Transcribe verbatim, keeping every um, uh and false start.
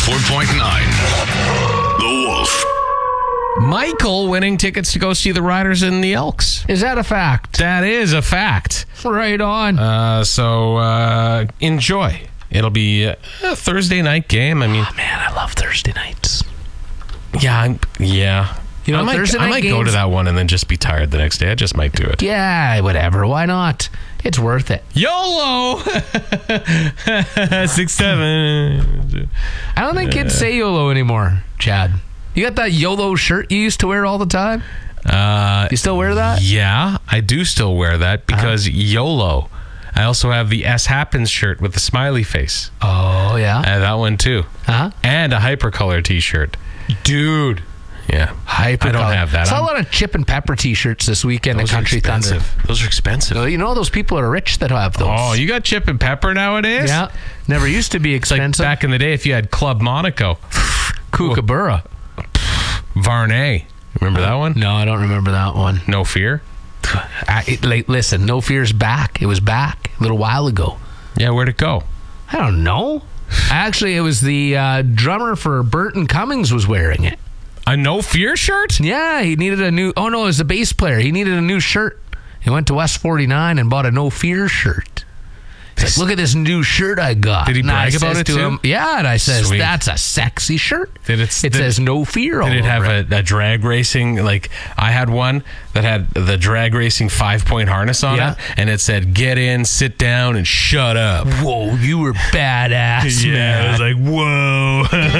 four point nine. The Wolf. Michael winning tickets to go see the Riders and the Elks. Is that a fact? That is a fact. Right on. Uh, so uh, enjoy. It'll be a Thursday night game. I mean, oh, man, I love Thursday nights. Yeah, I'm, yeah. You know, I might, Thursday I night might games, go to that one and then just be tired the next day. I just might do it. Yeah, whatever. Why not? It's worth it. YOLO! Six, seven. I don't think kids say YOLO anymore, Chad. You got that YOLO shirt you used to wear all the time? Uh, you still wear that? Yeah, I do still wear that because uh-huh. YOLO. I also have the S Happens shirt with the smiley face. Oh, yeah? I have that one too. Uh-huh. And a Hypercolor t-shirt. Dude. Yeah. Hypercolor. I don't have that. I saw a lot of Chip and Pepper t-shirts this weekend at Country Thunder. Those are expensive. You know, those people are rich that have those. Oh, you got Chip and Pepper nowadays? Yeah. Never used to be expensive. Like back in the day, if you had Club Monaco. Kookaburra. Varney. Remember that one? No, I don't remember that one. No Fear? I, it, like, listen, No Fear's back. It was back a little while ago. Yeah, where'd it go? I don't know. Actually, it was the uh, drummer for Burton Cummings was wearing it. A No Fear shirt? Yeah, he needed a new... Oh, no, it was the bass player. He needed a new shirt. He went to West forty-nine and bought a No Fear shirt. He's like, look at this new shirt I got. Did he brag about it to too? him, yeah, and I says, Sweet. That's a sexy shirt. Did it, it did, says No Fear all Did it have over a, a drag racing? Like, I had one that had the drag racing five-point harness on Yeah. it, and it said, get in, sit down, and shut up. Whoa, you were badass, Yeah, man. I was like, whoa.